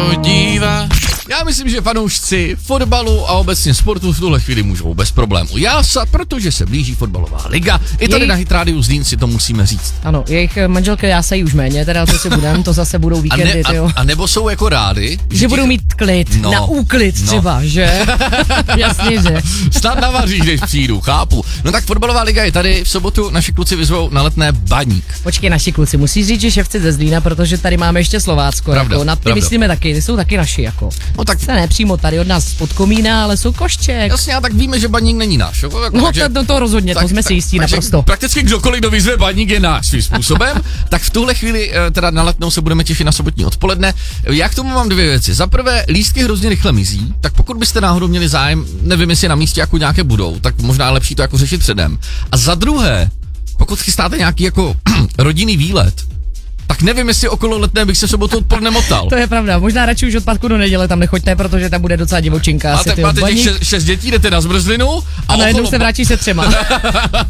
podívat. Já myslím, že fanoušci fotbalu a obecně sportu v tuhle chvíli můžou bez problémů jásat, protože se blíží fotbalová liga. I tady na Hit Radio Zlín si to musíme říct. Ano, jejich manželky jásají už méně, teda to si budem, to zase budou víkendy, a nebo jsou jako rádi, že budou mít klid, na úklid třeba, že? Jasně, že. Snad navaříš, když přijdu, chápu. No tak fotbalová liga je tady, v sobotu naši kluci vyzvou na Letné Baník. Počkej, naši kluci, musíš říct, že ševci ze Zlína, protože tady máme ještě Slovácko, pravda, jako, na ty myslíme taky, ty jsou taky naši, jako. No tak se nepřímo tady od nás pod Komína, ale jsou Košček. Jasně, a tak víme, že Baník není náš. Jako, no takže, to rozhodně, to jsme si jistí naprosto. Prakticky kdokoliv, kdo vyzve Baník, je náš svým způsobem. Tak v tuhle chvíli teda na Letnou se budeme těšit na sobotní odpoledne. Já k tomu mám dvě věci. Za prvé, lístky hrozně rychle mizí, tak pokud byste náhodou měli zájem, nevím, jestli na místě jako nějaké budou, tak možná je lepší to jako řešit předem. A za druhé, pokud chystáte nějaký jako rodinný výlet, tak nevím, jestli okolo Letné bych se sobotu odpoledne motal. To je pravda, možná radši už od pátku do neděle tam nechoďte, protože tam bude docela divočinka. Máte těch 6 dětí, jdete na zmrzlinu a najednou se vrátíš se 3.